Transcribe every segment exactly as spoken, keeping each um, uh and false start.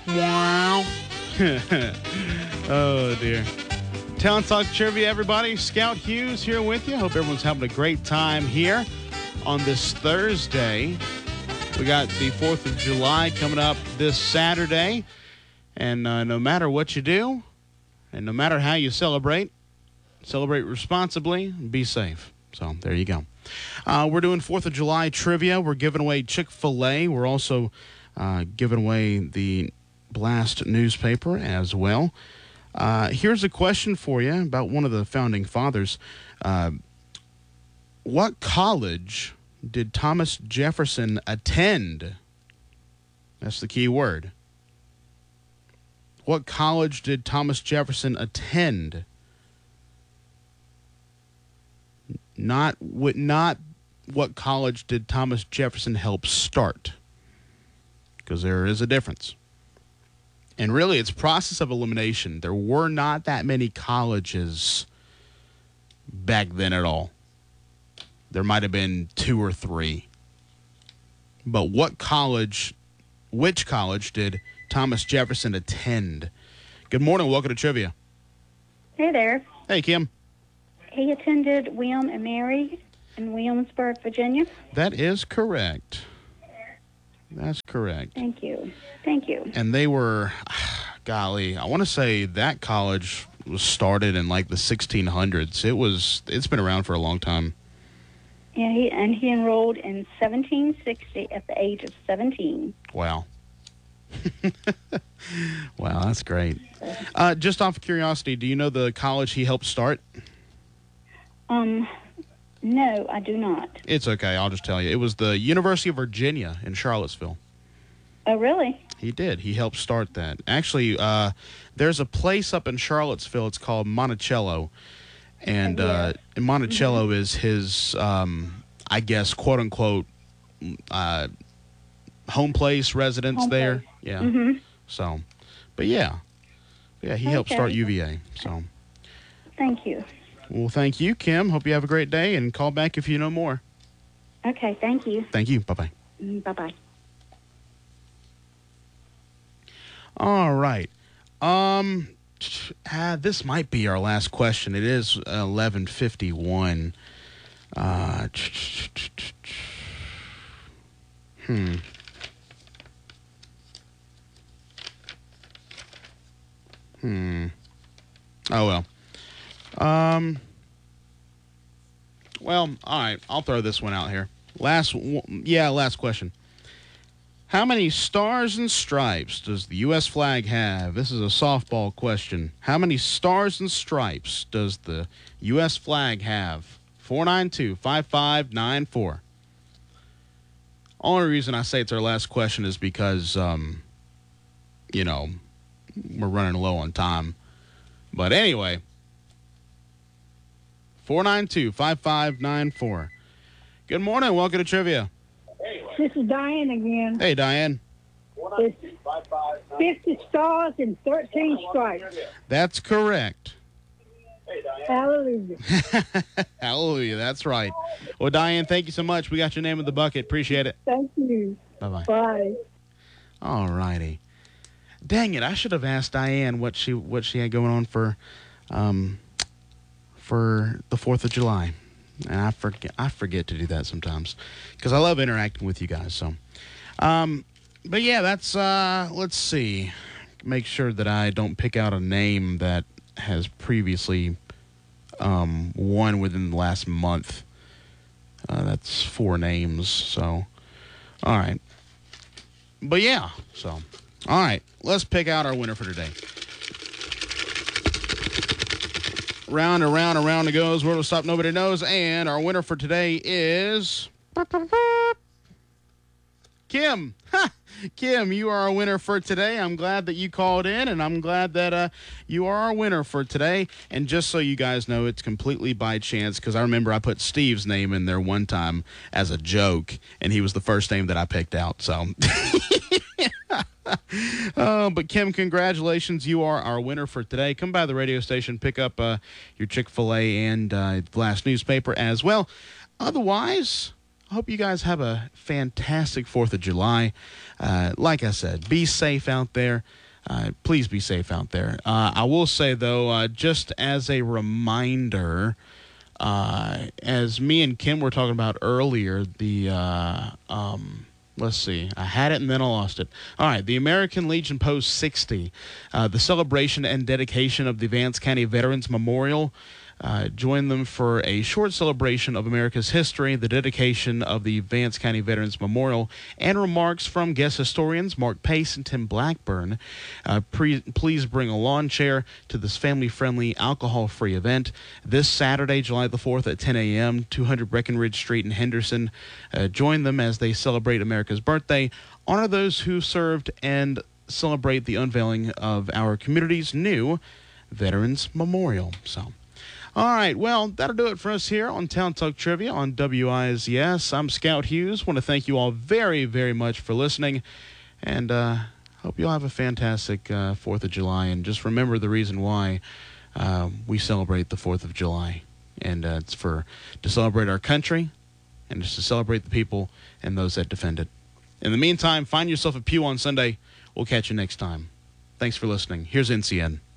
Wow. Oh, dear. Talent Talk Trivia, everybody. Scout Hughes here with you. Hope everyone's having a great time here on this Thursday. We got the fourth of July coming up this Saturday. And uh, no matter what you do, and no matter how you celebrate, celebrate responsibly and be safe. So there you go. Uh, we're doing fourth of July trivia. We're giving away Chick-fil-A. We're also uh, giving away the Blast newspaper as well. Uh, here's a question for you about one of the founding fathers. Uh, what college did Thomas Jefferson attend? That's the key word. What college did Thomas Jefferson attend? Not what, not what college did Thomas Jefferson help start? Because there is a difference. And really, it's process of elimination. There were not that many colleges back then at all. There might have been two or three. But what college, which college did Thomas Jefferson attend? Good morning. Welcome to Trivia. Hey there. Hey, Kim. He attended William and Mary in Williamsburg, Virginia. That is correct. That's correct. Thank you. Thank you. And they were, golly, I want to say that college was started in like the sixteen hundreds. It was, it's been around for a long time. Yeah, he, and he enrolled in seventeen sixty at the age of seventeen. Wow. Wow, that's great. Uh, just off of curiosity, do you know the college he helped start? Um, no, I do not. It's okay. I'll just tell you. It was the University of Virginia in Charlottesville. Oh, really? He did. He helped start that. Actually, uh, there's a place up in Charlottesville. It's called Monticello. And, uh, and Monticello mm-hmm. is his, um, I guess, quote-unquote, uh, home place, residence home there. Place. Yeah. Mm-hmm. So, but yeah. Yeah, he okay. helped start U V A. So. Thank you. Well, thank you, Kim. Hope you have a great day, and call back if you know more. Okay, thank you. Thank you. Bye-bye. Mm, bye-bye. All right. Um, uh, this might be our last question. It is eleven fifty-one. Uh, hmm. Hmm. Oh, well. Um. Well, all right. I'll throw this one out here. Last, yeah, last question. How many stars and stripes does the U S flag have? This is a softball question. How many stars and stripes does the U S flag have? four nine two, five five nine four. Only reason I say it's our last question is because, um, you know, we're running low on time. But anyway, four nine two, five five nine four. Good morning. Welcome to Trivia. This is Diane again. Hey, Diane. It's fifty stars and thirteen stripes. That's correct. Hallelujah. Hallelujah. That's right. Well, Diane, thank you so much. We got your name in the bucket. Appreciate it. Thank you. Bye-bye. Bye. All righty. Dang it! I should have asked Diane what she what she had going on for, um, for the Fourth of July, and I forget I forget to do that sometimes, because I love interacting with you guys. So, um, but yeah, that's uh, let's see, make sure that I don't pick out a name that has previously um, won within the last month. Uh, that's four names. So, all right. But yeah, so. All right, let's pick out our winner for today. Round and round and round it goes. Where will stop, nobody knows. And our winner for today is Kim. Ha! Kim, you are our winner for today. I'm glad that you called in, and I'm glad that uh, you are our winner for today. And just so you guys know, it's completely by chance, because I remember I put Steve's name in there one time as a joke, and he was the first name that I picked out. So... Uh, but Kim, congratulations. You are our winner for today. Come by the radio station, pick up uh, your Chick-fil-A and uh, Blast newspaper as well. Otherwise, I hope you guys have a fantastic fourth of July. Uh, like I said, be safe out there. Uh, please be safe out there. Uh, I will say, though, uh, just as a reminder, uh, as me and Kim were talking about earlier, the, uh, um, let's see, I had it and then I lost it. All right, the American Legion Post sixty, uh, the celebration and dedication of the Vance County Veterans Memorial. Uh, join them for a short celebration of America's history, the dedication of the Vance County Veterans Memorial, and remarks from guest historians Mark Pace and Tim Blackburn. Uh, pre- please bring a lawn chair to this family-friendly, alcohol-free event this Saturday, July the fourth at ten a.m., two hundred Breckenridge Street in Henderson. Uh, join them as they celebrate America's birthday, honor those who served, and celebrate the unveiling of our community's new Veterans Memorial. So, all right, well, that'll do it for us here on Town Talk Trivia on W I Z S. I'm Scout Hughes. Want to thank you all very, very much for listening, and uh, hope you all have a fantastic uh, fourth of July. And just remember the reason why uh, we celebrate the fourth of July, and uh, it's for to celebrate our country, and it's to celebrate the people and those that defend it. In the meantime, find yourself a pew on Sunday. We'll catch you next time. Thanks for listening. Here's N C N.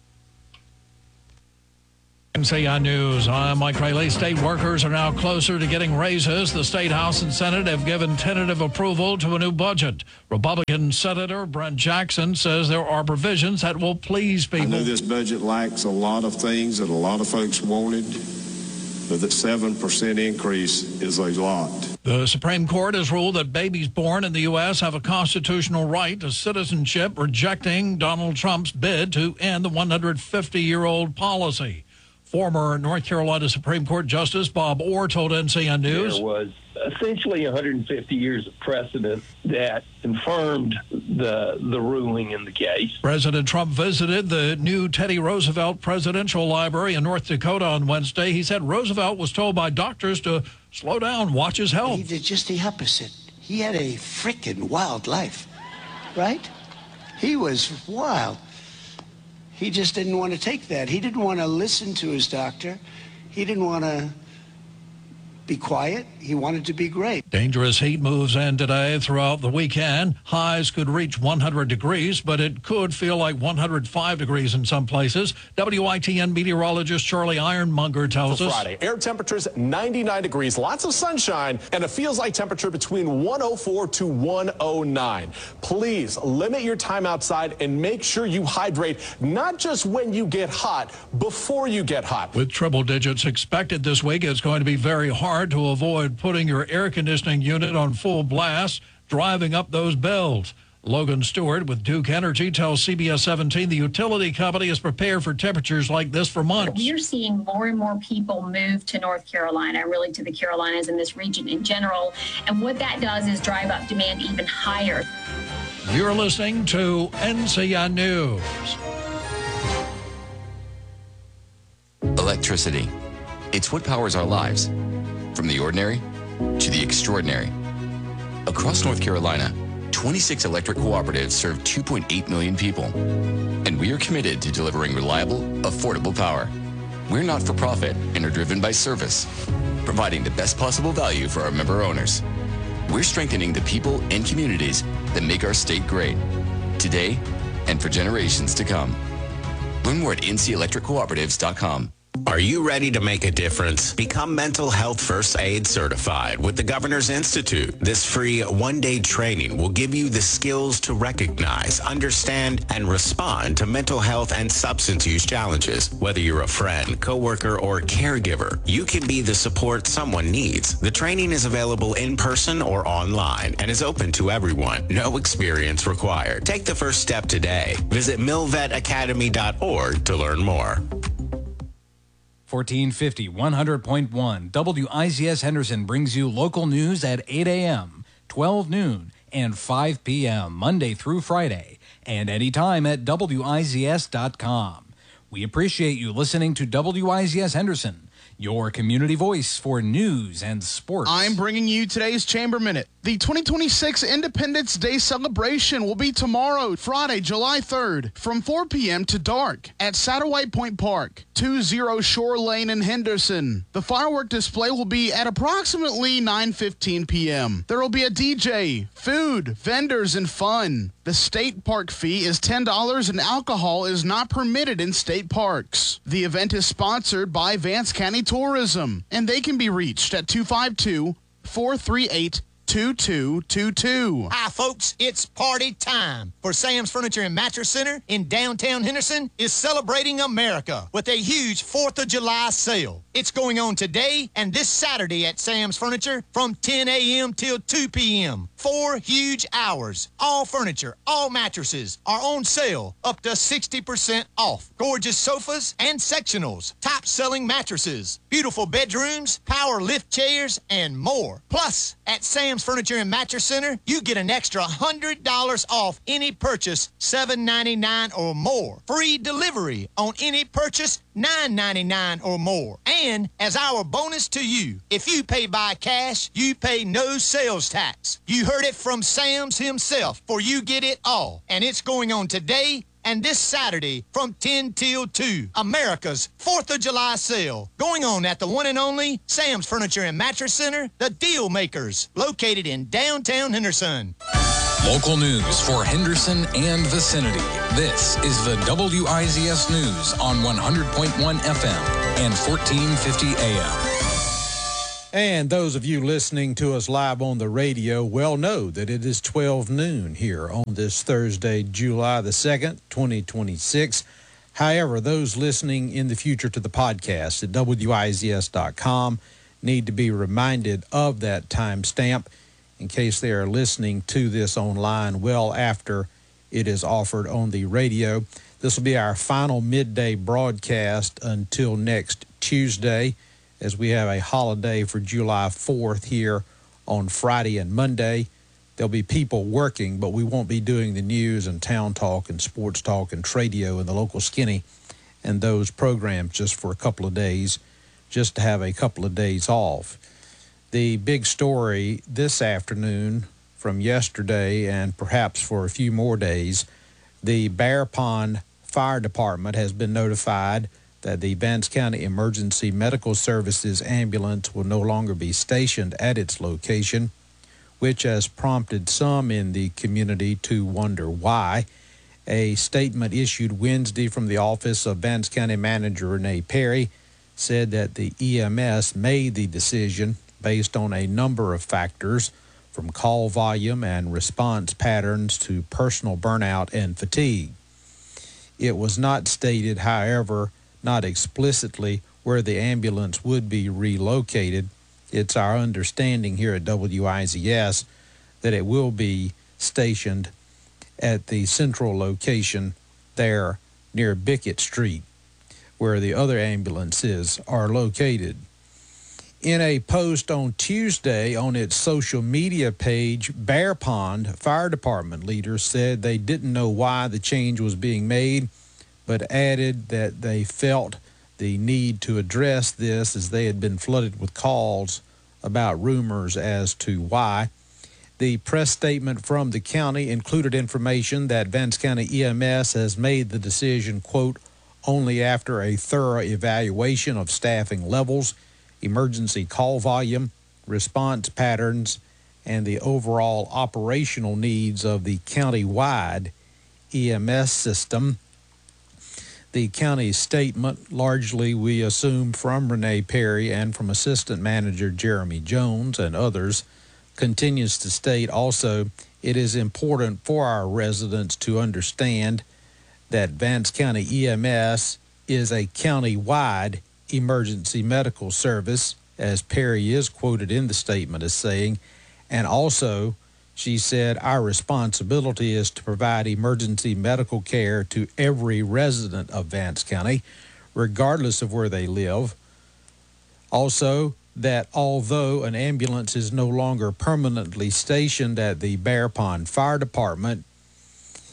M C N News. I'm Mike Rayleigh. State workers are now closer to getting raises. The State House and Senate have given tentative approval to a new budget. Republican Senator Brent Jackson says there are provisions that will please people. I know this budget lacks a lot of things that a lot of folks wanted, but the seven percent increase is a lot. The Supreme Court has ruled that babies born in the U S have a constitutional right to citizenship, rejecting Donald Trump's bid to end the one hundred fifty-year-old policy. Former North Carolina Supreme Court Justice Bob Orr told N C N News. There was essentially one hundred fifty years of precedent that confirmed the the ruling in the case. President Trump visited the new Teddy Roosevelt Presidential Library in North Dakota on Wednesday. He said Roosevelt was told by doctors to slow down, watch his health. He did just the opposite. He had a frickin' wild life, right? He was wild. He just didn't want to take that. He didn't want to listen to his doctor. He didn't want to be quiet. He wanted to be great. Dangerous heat moves in today throughout the weekend. Highs could reach one hundred degrees, but it could feel like one hundred five degrees in some places. W I T N meteorologist Charlie Ironmonger tells For us. Friday, air temperatures ninety-nine degrees, lots of sunshine, and a feels like temperature between one oh four to one oh nine. Please limit your time outside and make sure you hydrate, not just when you get hot, before you get hot. With triple digits expected this week, it's going to be very hard to avoid putting your air conditioning unit on full blast, driving up those bills. Logan Stewart with Duke Energy tells C B S seventeen the utility company is prepared for temperatures like this for months. We're seeing more and more people move to North Carolina, really to the Carolinas and this region in general. And what that does is drive up demand even higher. You're listening to N C N News. Electricity. It's what powers our lives, from the ordinary to the extraordinary. Across North Carolina, twenty-six electric cooperatives serve two point eight million people, and we are committed to delivering reliable, affordable power. We're not for profit and are driven by service, providing the best possible value for our member owners. We're strengthening the people and communities that make our state great, today and for generations to come. Learn more at N C electric cooperatives dot com. Are you ready to make a difference? Become Mental Health First Aid Certified with the Governor's Institute. This free one-day training will give you the skills to recognize, understand, and respond to mental health and substance use challenges. Whether you're a friend, coworker, or caregiver, you can be the support someone needs. The training is available in person or online and is open to everyone. No experience required. Take the first step today. Visit milvet academy dot org to learn more. fourteen fifty, one hundred point one W I Z S Henderson brings you local news at eight a.m., twelve noon, and five p.m. Monday through Friday, and anytime at W I Z S dot com. We appreciate you listening to W I Z S Henderson, your community voice for news and sports. I'm bringing you today's Chamber Minute. The twenty twenty-six Independence Day celebration will be tomorrow, Friday, July third, from four p.m. to dark at Satterwhite Point Park, two oh Shore Lane in Henderson. The firework display will be at approximately nine fifteen p.m. There will be a D J, food, vendors, and fun. The state park fee is ten dollars and alcohol is not permitted in state parks. The event is sponsored by Vance County Tourism, and they can be reached at two five two, four three eight, two two two two. Hi, folks. It's party time. For Sam's Furniture and Mattress Center in downtown Henderson is celebrating America with a huge fourth of July sale. It's going on today and this Saturday at Sam's Furniture from ten a.m. till two p.m. Four huge hours. All furniture, all mattresses are on sale up to sixty percent off. Gorgeous sofas and sectionals, top-selling mattresses, beautiful bedrooms, power lift chairs, and more. Plus, at Sam's Furniture and Mattress Center, you get an extra one hundred dollars off any purchase seven ninety-nine or more. Free delivery on any purchase nine ninety-nine or more. And as our bonus to you, if you pay by cash, you pay no sales tax. You heard it from Sam's himself, for you get it all. And it's going on today and this Saturday from ten till two. America's fourth of July sale. Going on at the one and only Sam's Furniture and Mattress Center, the Deal Makers, located in downtown Henderson. Local news for Henderson and vicinity. This is the W I Z S News on one hundred point one F M and fourteen fifty A M. And those of you listening to us live on the radio well know that it is twelve noon here on this Thursday, July the second, twenty twenty-six. However, those listening in the future to the podcast at W I Z S dot com need to be reminded of that timestamp in case they are listening to this online well after it is offered on the radio. This will be our final midday broadcast until next Tuesday, as we have a holiday for July fourth here on Friday and Monday. There'll be people working, but we won't be doing the news and town talk and sports talk and tradio and the local skinny and those programs just for a couple of days, just to have a couple of days off. The big story this afternoon from yesterday, and perhaps for a few more days, the Bear Pond Fire Department has been notified that the Vance County Emergency Medical Services ambulance will no longer be stationed at its location, which has prompted some in the community to wonder why. A statement issued Wednesday from the office of Vance County Manager Renee Perry said that the E M S made the decision based on a number of factors, from call volume and response patterns to personal burnout and fatigue. It was not stated, however, not explicitly, where the ambulance would be relocated. It's our understanding here at W I Z S that it will be stationed at the central location there near Bickett Street, where the other ambulances are located. In a post on Tuesday on its social media page, Bear Pond Fire Department leaders said they didn't know why the change was being made, but added that they felt the need to address this as they had been flooded with calls about rumors as to why. The press statement from the county included information that Vance County E M S has made the decision, quote, only after a thorough evaluation of staffing levels, emergency call volume, response patterns, and the overall operational needs of the county-wide E M S system. The county's statement, largely we assume from Renee Perry and from Assistant Manager Jeremy Jones and others, continues to state also, it is important for our residents to understand that Vance County E M S is a county-wide emergency medical service, as Perry is quoted in the statement as saying, and also, she said, our responsibility is to provide emergency medical care to every resident of Vance County, regardless of where they live. Also, that although an ambulance is no longer permanently stationed at the Bear Pond Fire Department,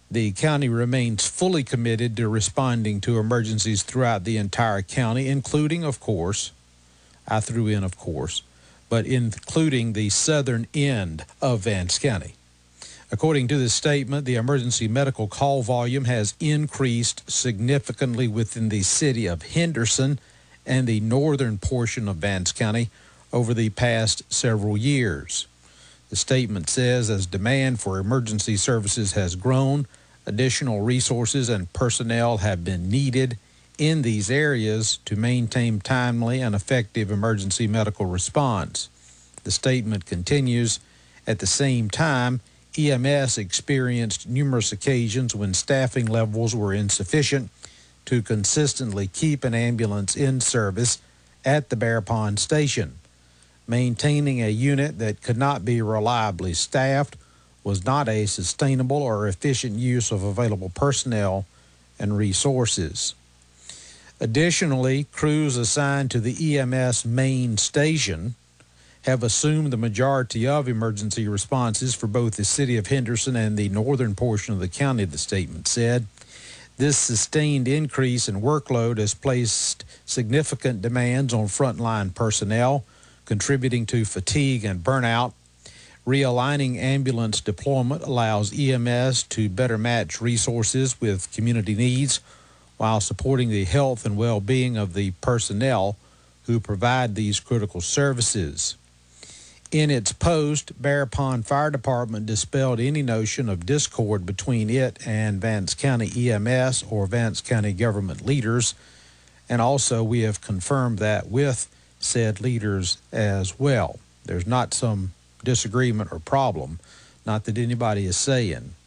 The county remains fully committed to responding to emergencies throughout the entire county, including, of course, I threw in, of course, but including the southern end of Vance County. According to this statement, the emergency medical call volume has increased significantly within the city of Henderson and the northern portion of Vance County over the past several years. The statement says as demand for emergency services has grown, additional resources and personnel have been needed in these areas to maintain timely and effective emergency medical response. The statement continues, at the same time, E M S experienced numerous occasions when staffing levels were insufficient to consistently keep an ambulance in service at the Bear Pond station. Maintaining a unit that could not be reliably staffed was not a sustainable or efficient use of available personnel and resources. Additionally, crews assigned to the E M S main station have assumed the majority of emergency responses for both the city of Henderson and the northern portion of the county, the statement said. This sustained increase in workload has placed significant demands on frontline personnel, contributing to fatigue and burnout. Realigning ambulance deployment allows E M S to better match resources with community needs while supporting the health and well-being of the personnel who provide these critical services. In its post, Bear Pond Fire Department dispelled any notion of discord between it and Vance County E M S or Vance County government leaders, and also we have confirmed that with said leaders as well. There's not some disagreement or problem, not that anybody is saying